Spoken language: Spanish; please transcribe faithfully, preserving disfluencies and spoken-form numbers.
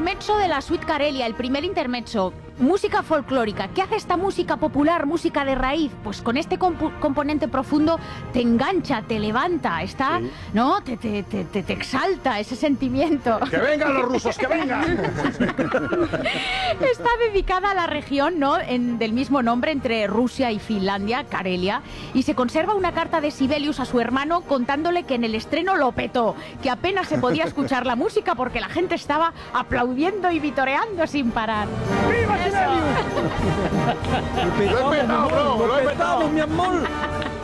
intermezzo de la Suite Karelia, el primer intermezzo. Música folclórica. ¿Qué hace esta música popular, música de raíz? Pues con este comp- componente profundo te engancha, te levanta, está, sí. ¿no? Te, te, te, te, te exalta ese sentimiento. ¡Que vengan los rusos, que vengan! Está dedicada a la región, ¿no? En, del mismo nombre, entre Rusia y Finlandia, Karelia, y se conserva una carta de Sibelius a su hermano contándole que en el estreno lo petó, que apenas se podía escuchar la música porque la gente estaba aplaudiendo y vitoreando sin parar. ¡Viva Sibelius! Lo he petado, bro, lo he petado, mi amor.